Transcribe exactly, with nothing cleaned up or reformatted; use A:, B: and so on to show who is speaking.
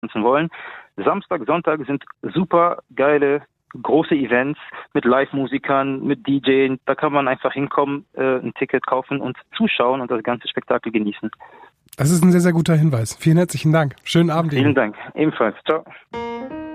A: tanzen wollen. Samstag, Sonntag sind super geile, große Events mit Live-Musikern, mit D Js. Da kann man einfach hinkommen, äh, ein Ticket kaufen und zuschauen und das ganze Spektakel genießen.
B: Das ist ein sehr, sehr guter Hinweis. Vielen herzlichen Dank. Schönen Abend Ihnen.
A: Vielen Dank. Ebenfalls. Ciao.